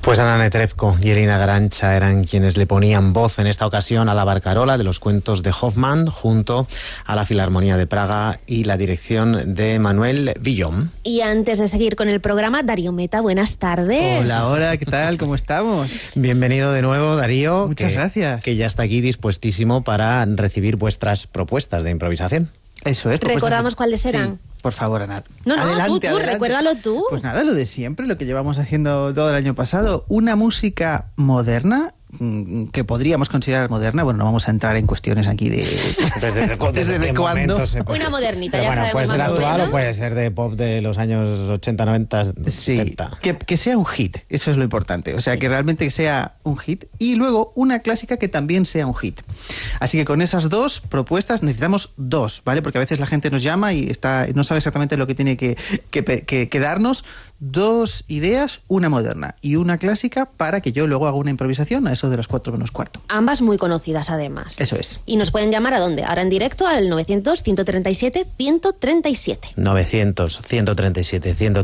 Pues Ana Netrebko y Elina Garancha eran quienes le ponían voz en esta ocasión a la barcarola de los cuentos de Hoffmann, junto a la Filarmonía de Praga y la dirección de Manuel Villón. Y antes de seguir con el programa, Darío Meta, buenas tardes. Hola, ¿qué tal? ¿Cómo estamos? Bienvenido de nuevo, Darío. Muchas gracias. Que ya está aquí dispuestísimo para recibir vuestras propuestas de improvisación. Eso es. ¿Recordamos cuáles eran? Sí, por favor, Ana. No, adelante, tú, recuérdalo tú. Pues nada, lo de siempre, lo que llevamos haciendo todo el año pasado. Una música moderna, que podríamos considerar moderna. Bueno, no vamos a entrar en cuestiones aquí de... ¿Desde cuándo? Una modernita, pero ya bueno, sabemos puede ser más o actual menos. o puede ser de pop de los años 80, 90, Sí, 70. que sea un hit, eso es lo importante. O sea, que realmente sea un hit. Y luego una clásica que también sea un hit. Así que con esas dos propuestas necesitamos dos, ¿vale? Porque a veces la gente nos llama y no sabe exactamente lo que tiene que darnos. Dos ideas, una moderna y una clásica, para que yo luego haga una improvisación a eso de las 4 menos cuarto. Ambas muy conocidas, además. Eso es. ¿Y nos pueden llamar a dónde? Ahora en directo al 900-137-137. 900, 137, 137.